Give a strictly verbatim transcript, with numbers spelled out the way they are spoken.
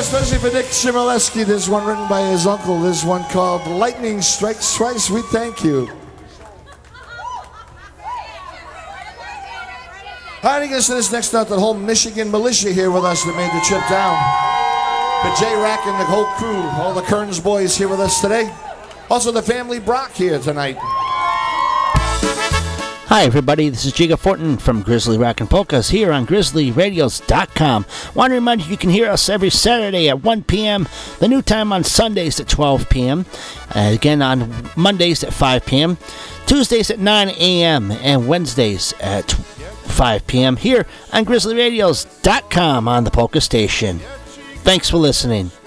especially for Dick Chmielewski. This one written by his uncle. This one called Lightning Strikes Twice. We thank you. Hiding us to this next note, the whole Michigan militia here with us that made the trip down. The J-Rack and the whole crew, all the Kearns boys here with us today. Also the family Brock here tonight. Hi everybody, this is Jiga Fortin from Grizzly Rock and Polkas here on grizzly radios dot com. Want to remind you you can hear us every Saturday at one p.m., the new time on Sundays at twelve p.m., uh, again on Mondays at five p.m., Tuesdays at nine a.m., and Wednesdays at five p.m. here on grizzly radios dot com on the Polka Station. Thanks for listening.